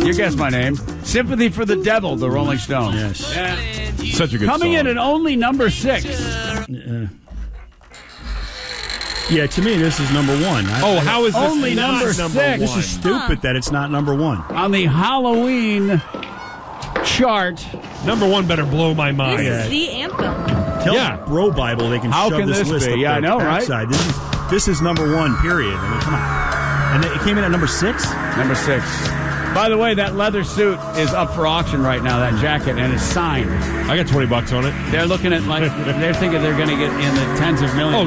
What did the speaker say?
You guessed my name. Sympathy for the Devil, the Rolling Stones. Yes. Yeah. Such a good Coming song. in at only number 6. Yeah, to me, this is number 1. How is this Only not number number 6? This is stupid that it's not number 1. On the Halloween chart. Number 1 better blow my mind. This is the anthem. Tell Bro Bible they can How shove can this this list be? up Yeah, I their know, right? backside. This is number 1, period. I mean, come on. And it came in at number 6? Number 6. By the way, that leather suit is up for auction right now, that jacket, and it's signed. I got $20 on it. They're looking at, they're thinking they're going to get in the tens of millions.